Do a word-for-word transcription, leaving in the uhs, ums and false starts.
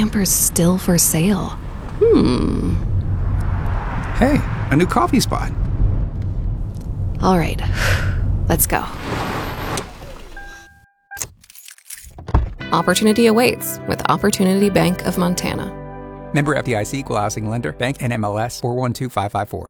camper's still for sale. Hmm. Hey, a new coffee spot. All right, let's go. Opportunity awaits with Opportunity Bank of Montana. Member F D I C, Equal Housing Lender, Bank N M L S four one two five five four.